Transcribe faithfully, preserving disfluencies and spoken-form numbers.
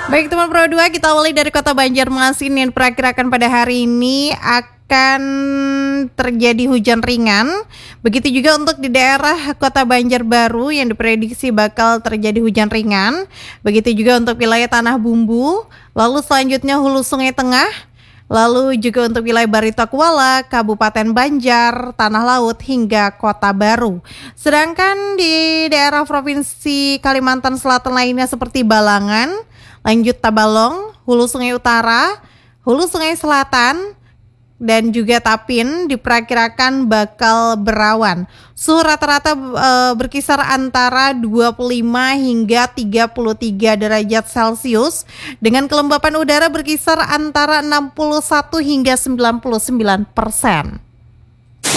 Baik teman Pro dua, kita awali dari Kota Banjarmasin yang diperkirakan pada hari ini akan terjadi hujan ringan. Begitu juga untuk di daerah Kota Banjarbaru yang diprediksi bakal terjadi hujan ringan. Begitu juga untuk wilayah Tanah Bumbu, lalu selanjutnya Hulu Sungai Tengah, lalu juga untuk wilayah Barito Kuala, Kabupaten Banjar, Tanah Laut hingga Kota Baru. Sedangkan di daerah Provinsi Kalimantan Selatan lainnya seperti Balangan, lanjut Tabalong, Hulu Sungai Utara, Hulu Sungai Selatan, dan juga Tapin diperkirakan bakal berawan. Suhu rata-rata e, berkisar antara dua puluh lima hingga tiga puluh tiga derajat Celcius dengan kelembapan udara berkisar antara enam puluh satu hingga sembilan puluh sembilan persen.